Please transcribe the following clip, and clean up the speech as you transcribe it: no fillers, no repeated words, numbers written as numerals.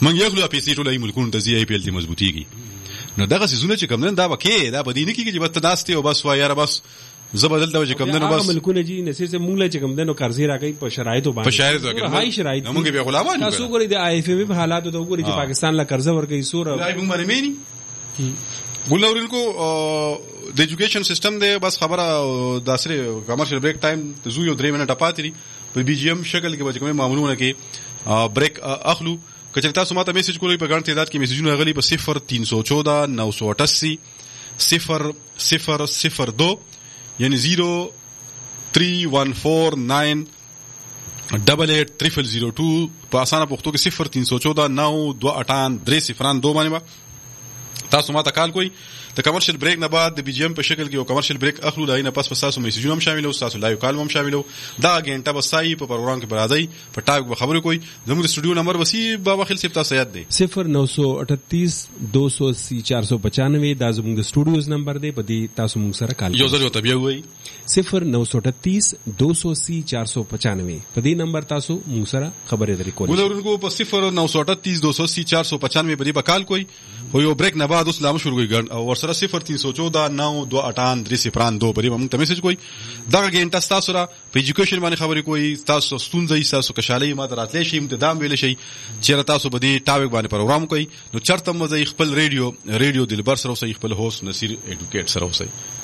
موږ یو خپل پیسې ټول ملکونو ته ځي IPL ته مضبوطیږي. نو دغه سيزونه چې کوم نه دا وکې دا بدینه کیږي چې بس ناشته او بس وایره بس زبدل دا چې کوم نه بس ملکونه جی نصیر سے مونږ له چې کوم نه قرضې راکې په شرایطو باندې په شرایطو کې هاي شرایط موږ به غلامان تاسو ګورئ د IMF په حالاتو ته وګورئ چې پاکستان له قرض ورکړي سور دا موږ باندې مېنی ګولورینکو د ایجوکیشن سیستم دی بس خبره د سره کمرشل بریک ټایم زو یو 3 منټه پاتې په BGM شکل کې به کومه معمولونه کې بریک اخلو. کچې تاسو ماته میسج کولای په ګڼ تعداد کې میسجونه غلي په 0314 988 0002 یعنی 0314988002 په اسانه پښتو کې 0314 928 باندې تاسو ماته کال کوئ. د کمرشل بریک نه بعد د BGM په شکل کې یو کمرشل بریک اخلو دای نه پس تاسو میسجونه هم شامل او تاسو لایو کال هم شامل دا غنټه بسای په پروګرام کې برادای په ټاک به خبرو کوي. زموږ سټوډیو نمبر وسی بابا خل صاحب تاسو یاد دی 0938 280 495 دا زموږ د سټوډیوز نمبر دی په دې تاسو موږ سره کال یو ځل ته بیا وای 0938 280 495 په دې نمبر تاسو موږ سره خبرې درې کولی ولورونکو په 0938 280 495 په دې په کال کوي. خو یو بریک نه بعد اوس لامو شروع کوي او ورسره 0314 928 په دې موږ ته میسج کوي. دا غنټه تاسو را په ایجوکیشن باندې خبرې کوي تاسو ستونزې تاسو کشالۍ ماته راتلې شي امتدام ویل شي چې تاسو په دې ټاپک باندې پروګرام کوي. نو چرته مزه خپل ریډیو دلبر سره اوسې خپل هوست نصیر ایډوکیټ سره اوسې.